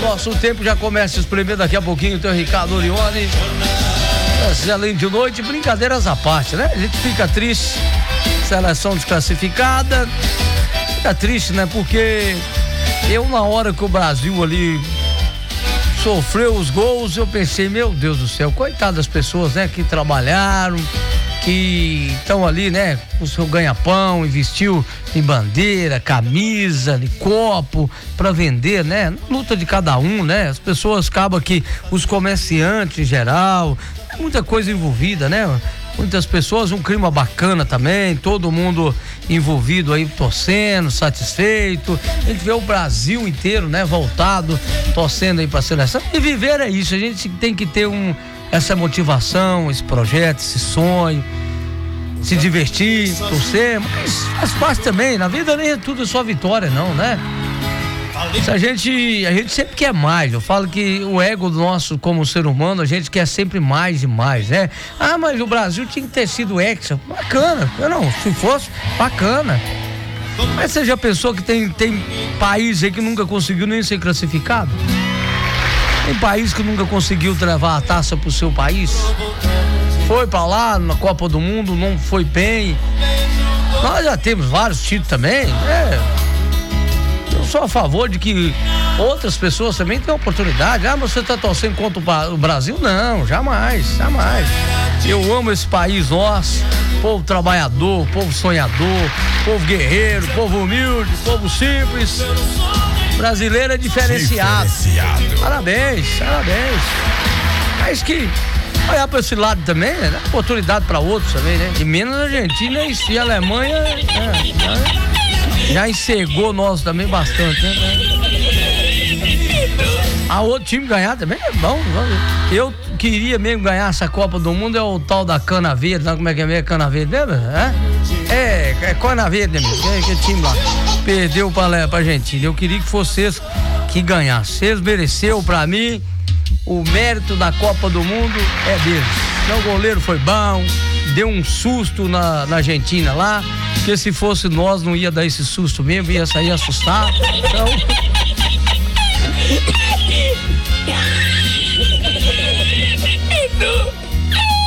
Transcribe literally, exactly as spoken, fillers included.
Nosso tempo já começa a espremer daqui a pouquinho. Tem o Ricardo Orione. Além de noite, brincadeiras à parte, né? A gente fica triste, seleção desclassificada. Fica triste, né? Porque eu, na hora que o Brasil ali sofreu os gols, eu pensei, meu Deus do céu, coitado das pessoas, né? Que trabalharam, que estão ali, né? O seu ganha-pão, investiu em bandeira, camisa, em copo, para vender, né? Na luta de cada um, né? As pessoas acabam que os comerciantes em geral, muita coisa envolvida, né? Muitas pessoas, um clima bacana também, todo mundo envolvido aí, torcendo, satisfeito. A gente vê o Brasil inteiro, né? Voltado, torcendo aí pra seleção. E viver é isso, a gente tem que ter um, essa motivação, esse projeto, esse sonho, se divertir, torcer, mas faz parte também, na vida nem é tudo só vitória não, né? Se a gente, a gente sempre quer mais. Eu falo que o ego nosso como ser humano, a gente quer sempre mais e mais, né? Ah, mas o Brasil tinha que ter sido hexa. Bacana, eu não, se fosse, bacana. Mas você já pensou que tem, tem país aí que nunca conseguiu nem ser classificado? Tem país que nunca conseguiu levar a taça pro seu país? Foi pra lá na Copa do Mundo, não foi bem. Nós já temos vários títulos também, né? Eu sou a favor de que outras pessoas também tenham oportunidade. Ah, mas você tá torcendo contra o Brasil? Não, jamais, jamais. Eu amo esse país nosso, povo trabalhador, povo sonhador, povo guerreiro, povo humilde, povo simples. Brasileiro é diferenciado. diferenciado. Parabéns, parabéns. Mas que olhar para esse lado também, né? Dá oportunidade para outros também, né? E menos a Argentina e a Alemanha, né? Já ensegou nós também bastante, né? A outro time ganhar também é bom. Eu queria mesmo ganhar essa Copa do Mundo, é o tal da Cana Verde, não, como é que é mesmo? Cana Verde, lembra? É, é, é Cana Verde, né? É aquele time lá. Perdeu pra, pra Argentina. Eu queria que fosse vocês que ganhassem. Vocês mereceu, pra mim, o mérito da Copa do Mundo é deles. Então, o goleiro foi bom, deu um susto na, na Argentina lá. Porque se fosse nós, não ia dar esse susto mesmo, ia sair assustado. Então.